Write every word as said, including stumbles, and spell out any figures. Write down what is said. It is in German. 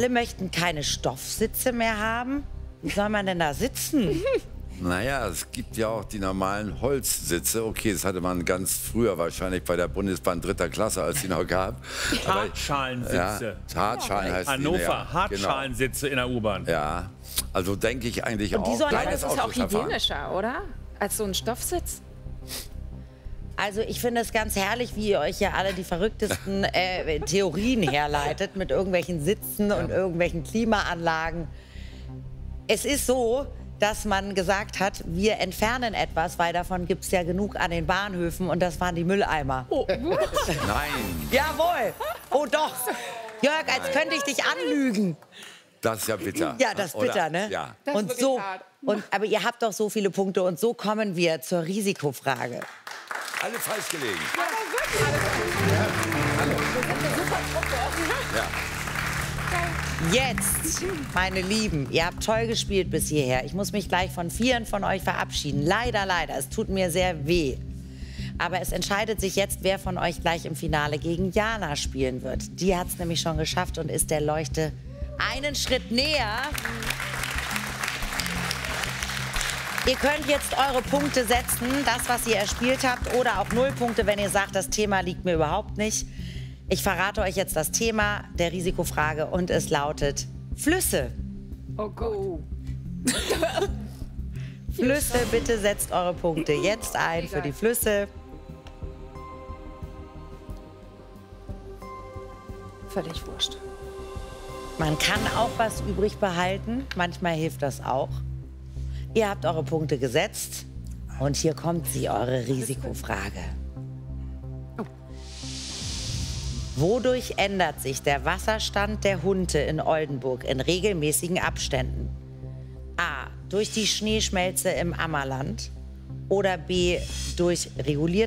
Alle möchten keine Stoffsitze mehr haben. Wie soll man denn da sitzen? Naja, es gibt ja auch die normalen Holzsitze. Okay, das hatte man ganz früher wahrscheinlich bei der Bundesbahn dritter Klasse, als sie noch gab. Hartschalensitze. Ja, Hartschalen heißt Hannover, die, ja, Hartschalensitze in der U-Bahn. Genau. Ja, also denke ich eigentlich Und die auch. sollen, Kleines das ist ja auch Ausflugsverfahren. hygienischer, oder? Als so ein Stoffsitz. Also ich finde es ganz herrlich, wie ihr euch ja alle die verrücktesten äh, Theorien herleitet mit irgendwelchen Sitzen und irgendwelchen Klimaanlagen. Es ist so, dass man gesagt hat, wir entfernen etwas, weil davon gibt es ja genug an den Bahnhöfen und das waren die Mülleimer. Oh, Nein, Jawohl! Oh doch! Jörg, als könnte ich dich anlügen. das ist ja bitter. Ja, das ist bitter, Oder? ne? Ja. Das ist Und wirklich so, hart. und, aber ihr habt doch so viele Punkte und so kommen wir zur Risikofrage. Alle falsch gelegen. Jetzt, meine Lieben, ihr habt toll gespielt bis hierher. Ich muss mich gleich von vielen von euch verabschieden. Leider, leider, es tut mir sehr weh. Aber es entscheidet sich jetzt, wer von euch gleich im Finale gegen Jana spielen wird. Die hat es nämlich schon geschafft und ist der Leuchte einen Schritt näher. Ihr könnt jetzt eure Punkte setzen, das, was ihr erspielt habt, oder auch Nullpunkte, wenn ihr sagt, das Thema liegt mir überhaupt nicht. Ich verrate euch jetzt das Thema der Risikofrage und es lautet Flüsse. Oh Gott. Flüsse, bitte setzt eure Punkte jetzt ein für die Flüsse. Völlig wurscht. Man kann auch was übrig behalten, manchmal hilft das auch. Ihr habt eure Punkte gesetzt und hier kommt sie, eure Risikofrage. Wodurch ändert sich der Wasserstand der Hunte in Oldenburg in regelmäßigen Abständen? A. Durch die Schneeschmelze im Ammerland oder B. durch regulierte